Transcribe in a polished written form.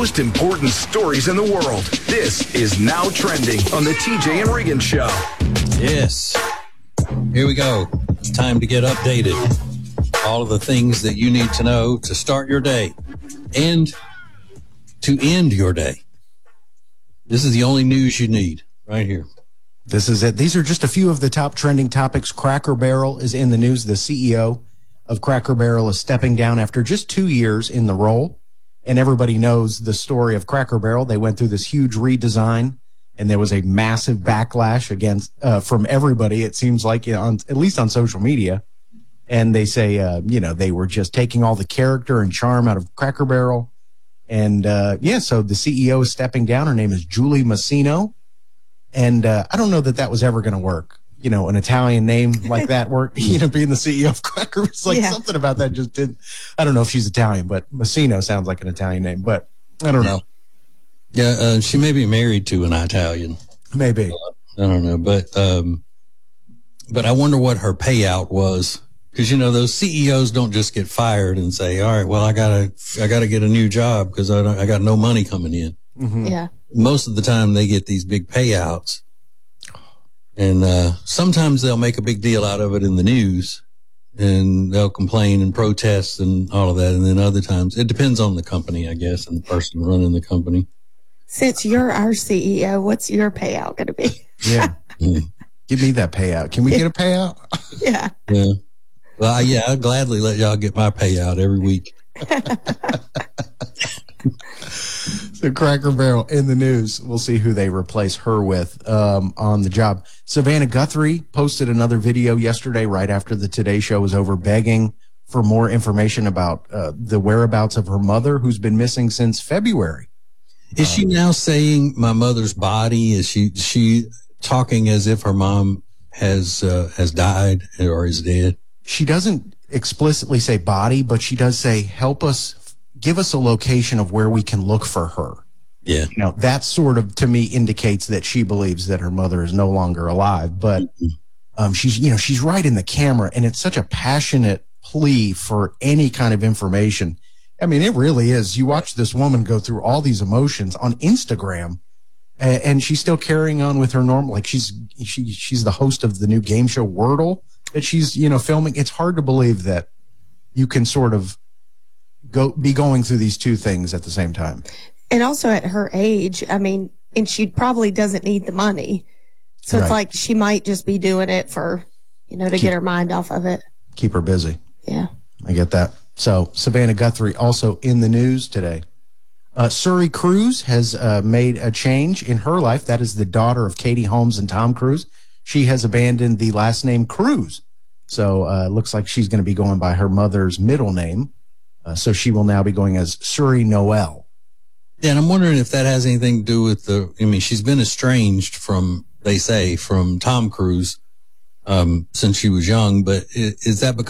most important stories in the world. This is Now Trending on the TJ and Regan Show. Yes. Here we go. It's time to get updated. All of the things that you need to know to start your day and to end your day. This is the only news you need right here. This is it. These are just a few of the top trending topics. Cracker Barrel is in the news. The CEO of Cracker Barrel is stepping down after just 2 years in the role. And everybody knows the story of Cracker Barrel. They went through this huge redesign, and there was a massive backlash against from everybody, it seems like, at least on social media. And they say, they were just taking all the character and charm out of Cracker Barrel. And, so the CEO is stepping down. Her name is Julie Masino. And I don't know that was ever going to work. An Italian name like that work, being the CEO of Cracker. It's like something about that just didn't. I don't know if she's Italian, but Masino sounds like an Italian name, but I don't know. Yeah, she may be married to an Italian. Maybe. I don't know, but I wonder what her payout was. Because, those CEOs don't just get fired and say, all right, well, I gotta get a new job because I got no money coming in. Mm-hmm. Yeah. Most of the time they get these big payouts, and sometimes they'll make a big deal out of it in the news, and they'll complain and protest and all of that. And then other times it depends on the company, I guess, and the person running the company. Since you're our CEO, what's your payout going to be? Yeah. Give me that payout. Can we get a payout? Yeah. Yeah. Well, I'll gladly let y'all get my payout every week. So Cracker Barrel in the news. We'll see who they replace her with on the job. Savannah Guthrie posted another video yesterday right after the Today Show was over, begging for more information about the whereabouts of her mother, who's been missing since February. Is she now saying my mother's body? Is she talking as if her mom has died or is dead? She doesn't explicitly say body, but she does say, help us, give us a location of where we can look for her. Yeah. That sort of, to me, indicates that she believes that her mother is no longer alive. But she's right in the camera, and it's such a passionate plea for any kind of information. I mean, it really is. You watch this woman go through all these emotions on Instagram, and she's still carrying on with her normal, like she's the host of the new game show Wordle that she's, filming. It's hard to believe that you can sort of be going through these two things at the same time. And also at her age, I mean, and she probably doesn't need the money. So It's like she might just be doing it for, to get her mind off of it. Keep her busy. Yeah. I get that. So Savannah Guthrie also in the news today. Suri Cruise has made a change in her life. That is the daughter of Katie Holmes and Tom Cruise. She has abandoned the last name Cruise. So it looks like she's going to be going by her mother's middle name. So she will now be going as Suri Noel. Yeah, and I'm wondering if that has anything to do with she's been estranged from Tom Cruise since she was young, but is that because